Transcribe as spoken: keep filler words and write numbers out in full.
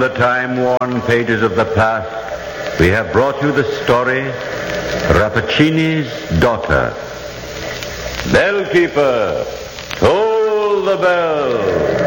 the time-worn pages of the past, we have brought you the story, Rappaccini's Daughter. Bellkeeper, toll the bell.